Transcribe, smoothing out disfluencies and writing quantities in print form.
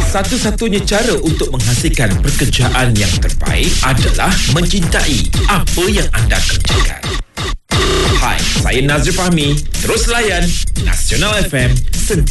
Satu-satunya cara untuk menghasilkan pekerjaan yang terbaik adalah mencintai apa yang anda kerjakan. Hai, saya Nazri Fahmi. Terus layan Nasional FM